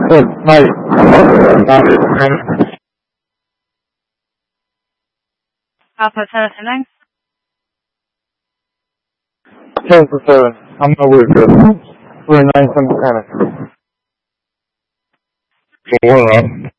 Good. Nice. Alpha 7 10 for 7. I'm not weird good. We're 9 7 kind of.